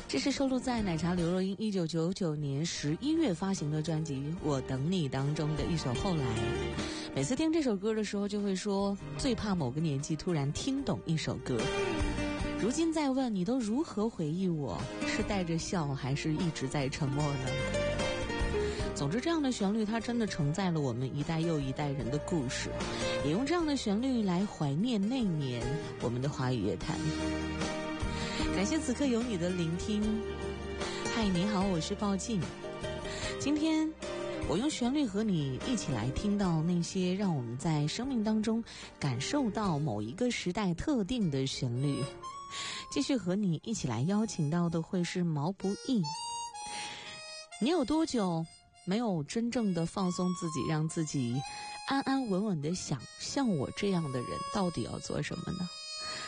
这是收录在奶茶刘若英1999年11月发行的专辑《我等你》当中的一首《后来》。每次听这首歌的时候就会说，最怕某个年纪突然听懂一首歌。如今再问你都如何回忆我，是带着笑还是一直在沉默呢？总之这样的旋律它真的承载了我们一代又一代人的故事，也用这样的旋律来怀念那年我们的华语乐坛。感谢此刻有你的聆听。嗨，你好，我是鲍静。今天我用旋律和你一起来听到那些让我们在生命当中感受到某一个时代特定的旋律。继续和你一起来邀请到的会是毛不易。你有多久没有真正的放松自己，让自己安安稳稳的想，像我这样的人到底要做什么呢？